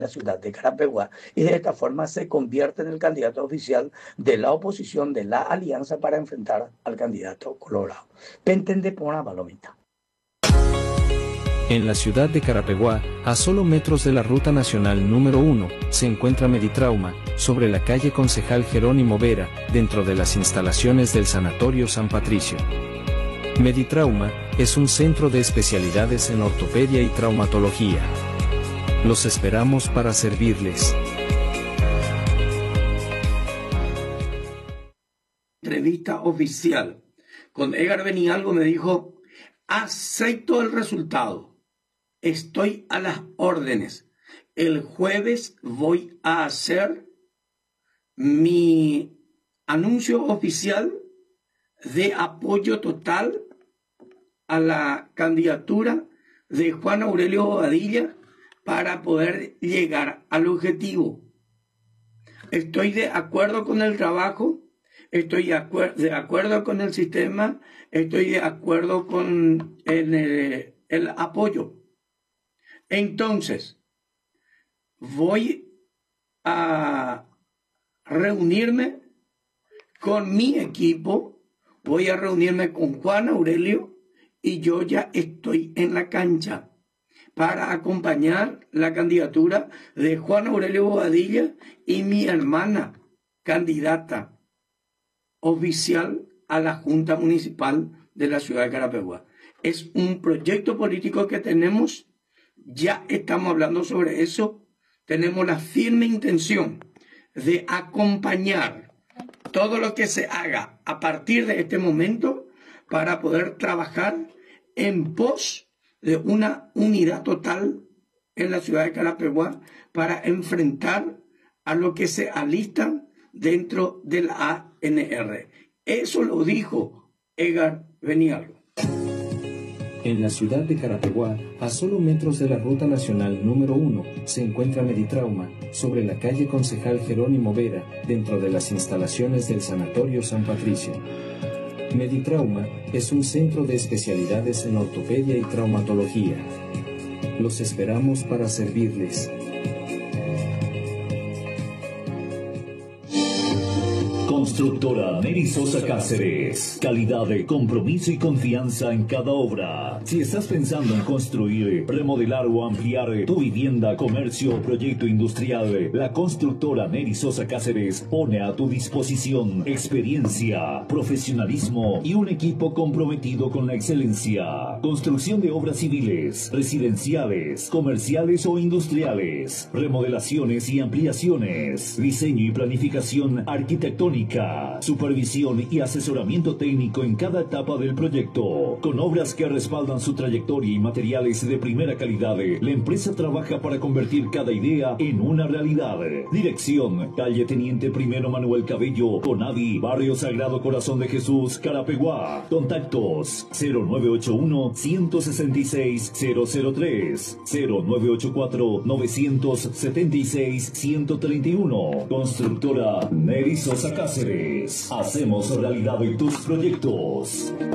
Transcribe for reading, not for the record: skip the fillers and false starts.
la ciudad de Carapeguá y de esta forma se convierte en el candidato oficial de la oposición de la alianza para enfrentar al candidato colorado. Pentende por una palomita. En la ciudad de Carapeguá, a solo metros de la ruta nacional número 1, se encuentra Meditrauma, sobre la calle Concejal Jerónimo Vera, dentro de las instalaciones del Sanatorio San Patricio. Meditrauma es un centro de especialidades en ortopedia y traumatología. Los esperamos para servirles. Entrevista oficial con Edgar Benialgo me dijo: acepto el resultado, estoy a las órdenes. El jueves voy a hacer mi anuncio oficial de apoyo total a la candidatura de Juan Aurelio Bobadilla para poder llegar al objetivo. Estoy de acuerdo con el trabajo, estoy de acuerdo con el sistema, estoy de acuerdo con el apoyo. Entonces, voy a reunirme con mi equipo, voy a reunirme con Juan Aurelio y yo ya estoy en la cancha para acompañar la candidatura de Juan Aurelio Bobadilla y mi hermana candidata oficial a la Junta Municipal de la ciudad de Carapeguá. Es un proyecto político que tenemos, ya estamos hablando sobre eso, tenemos la firme intención de acompañar todo lo que se haga a partir de este momento para poder trabajar en pos de una unidad total en la ciudad de Carapeguá para enfrentar a lo que se alistan dentro del ANR. Eso lo dijo Edgar Benialgo. En la ciudad de Carapeguá, a solo metros de la ruta nacional número 1, se encuentra Meditrauma, sobre la calle Concejal Jerónimo Vera, dentro de las instalaciones del Sanatorio San Patricio. Meditrauma es un centro de especialidades en ortopedia y traumatología. Los esperamos para servirles. Constructora Neri Sosa Cáceres. Calidad, compromiso y confianza en cada obra. Si estás pensando en construir, remodelar o ampliar tu vivienda, comercio o proyecto industrial, la constructora Neri Sosa Cáceres pone a tu disposición experiencia, profesionalismo y un equipo comprometido con la excelencia. Construcción de obras civiles, residenciales, comerciales o industriales, remodelaciones y ampliaciones, diseño y planificación arquitectónica, supervisión y asesoramiento técnico en cada etapa del proyecto. Con obras que respaldan su trayectoria y materiales de primera calidad, la empresa trabaja para convertir cada idea en una realidad. Dirección: calle Teniente Primero Manuel Cabello, Conavi, Barrio Sagrado Corazón de Jesús, Carapeguá. Contactos: 0981-166-003, 0984-976-131. Constructora Neri Sosa Cáceres. Hacemos realidad tus proyectos.